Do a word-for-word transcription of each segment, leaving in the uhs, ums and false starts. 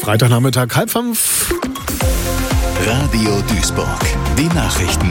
Freitagnachmittag, halb fünf. Radio Duisburg, die Nachrichten.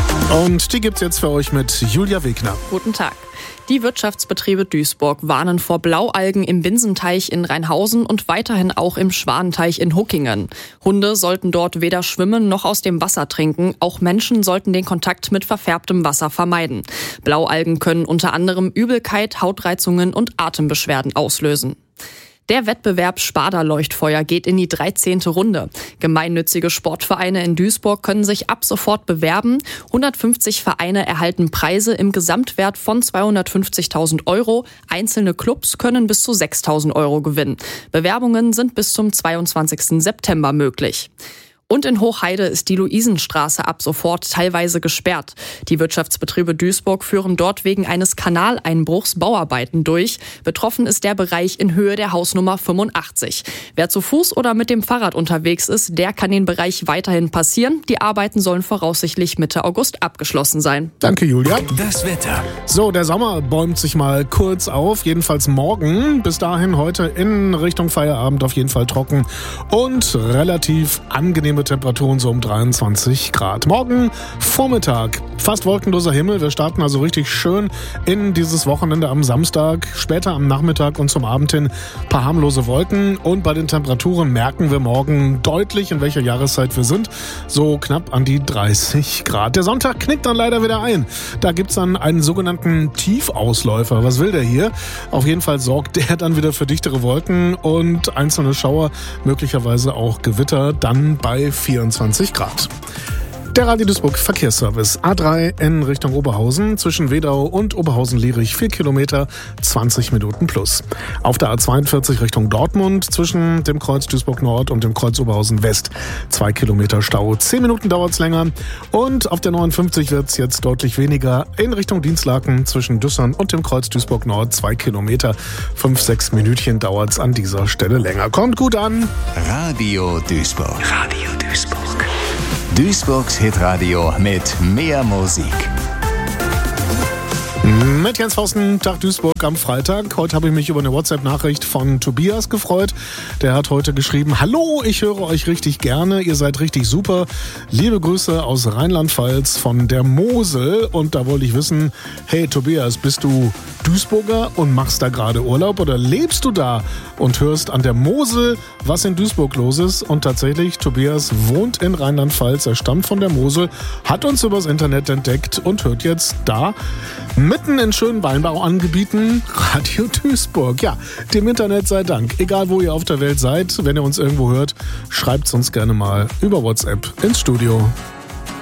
Und die gibt's jetzt für euch mit Julia Wegner. Guten Tag. Die Wirtschaftsbetriebe Duisburg warnen vor Blaualgen im Binsenteich in Rheinhausen und weiterhin auch im Schwanenteich in Huckingen. Hunde sollten dort weder schwimmen noch aus dem Wasser trinken. Auch Menschen sollten den Kontakt mit verfärbtem Wasser vermeiden. Blaualgen können unter anderem Übelkeit, Hautreizungen und Atembeschwerden auslösen. Der Wettbewerb Sparda-Leuchtfeuer geht in die dreizehnte Runde. Gemeinnützige Sportvereine in Duisburg können sich ab sofort bewerben. hundertfünfzig Vereine erhalten Preise im Gesamtwert von zweihundertfünfzigtausend Euro. Einzelne Clubs können bis zu sechstausend Euro gewinnen. Bewerbungen sind bis zum zweiundzwanzigsten September möglich. Und in Hochheide ist die Luisenstraße ab sofort teilweise gesperrt. Die Wirtschaftsbetriebe Duisburg führen dort wegen eines Kanaleinbruchs Bauarbeiten durch. Betroffen ist der Bereich in Höhe der Hausnummer fünfundachtzig. Wer zu Fuß oder mit dem Fahrrad unterwegs ist, der kann den Bereich weiterhin passieren. Die Arbeiten sollen voraussichtlich Mitte August abgeschlossen sein. Danke, Julia. Das Wetter. So, der Sommer bäumt sich mal kurz auf, jedenfalls morgen. Bis dahin heute in Richtung Feierabend auf jeden Fall trocken und relativ angenehm Temperaturen so um dreiundzwanzig Grad. Morgen Vormittag fast wolkenloser Himmel. Wir starten also richtig schön in dieses Wochenende am Samstag. Später am Nachmittag und zum Abend hin ein paar harmlose Wolken. Und bei den Temperaturen merken wir morgen deutlich, in welcher Jahreszeit wir sind. So knapp an die dreißig Grad. Der Sonntag knickt dann leider wieder ein. Da gibt's dann einen sogenannten Tiefausläufer. Was will der hier? Auf jeden Fall sorgt der dann wieder für dichtere Wolken und einzelne Schauer, möglicherweise auch Gewitter, dann bei vierundzwanzig Grad. Der Radio Duisburg Verkehrsservice. A drei in Richtung Oberhausen, zwischen Wedau und Oberhausen-Lierich, vier Kilometer, zwanzig Minuten plus. Auf der A zweiundvierzig Richtung Dortmund, zwischen dem Kreuz Duisburg Nord und dem Kreuz Oberhausen West, zwei Kilometer Stau, zehn Minuten dauert's länger. Und auf der neunundfünfzig wird's jetzt deutlich weniger in Richtung Dienstlaken, zwischen Düssern und dem Kreuz Duisburg Nord, zwei Kilometer, fünf, sechs Minütchen dauert's an dieser Stelle länger. Kommt gut an. Radio Duisburg. Radio Duisburg. Duisburgs Hitradio mit mehr Musik. Mit Jens Forsten, Tag Duisburg am Freitag. Heute habe ich mich über eine WhatsApp-Nachricht von Tobias gefreut. Der hat heute geschrieben: Hallo, ich höre euch richtig gerne. Ihr seid richtig super. Liebe Grüße aus Rheinland-Pfalz von der Mosel. Und da wollte ich wissen, hey Tobias, bist du Duisburger und machst da gerade Urlaub oder lebst du da und hörst an der Mosel, was in Duisburg los ist? Und tatsächlich, Tobias wohnt in Rheinland-Pfalz. Er stammt von der Mosel, hat uns übers Internet entdeckt und hört jetzt da mitten in schönen Weinbauangebieten Radio Duisburg. Ja, dem Internet sei Dank. Egal, wo ihr auf der Welt seid, wenn ihr uns irgendwo hört, schreibt's uns gerne mal über WhatsApp ins Studio.